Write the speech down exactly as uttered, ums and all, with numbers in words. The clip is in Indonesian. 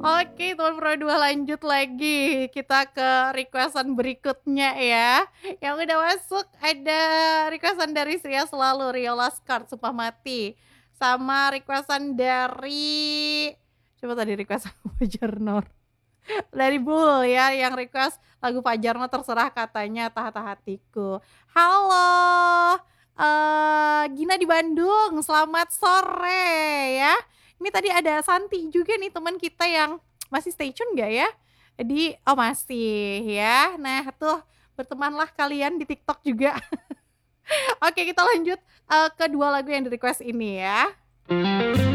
Oke, teman Pro dua lanjut lagi, kita ke request-an berikutnya ya. Yang udah masuk ada request-an dari Sia Selalu, Rio Laskar, Sumpah Mati. Sama request-an dari coba tadi request Fajar Nur. Dari Bul ya, yang request lagu Fajar Nur Terserah Katanya, Tahta Hatiku. Halo, eee, Gina di Bandung, selamat sore ya. Ini tadi ada Santi juga nih teman kita yang masih stay tune nggak ya? Di oh masih ya. Nah tuh bertemanlah kalian di TikTok juga. Oke kita lanjut, eee, ke dua lagu yang di-request ini ya.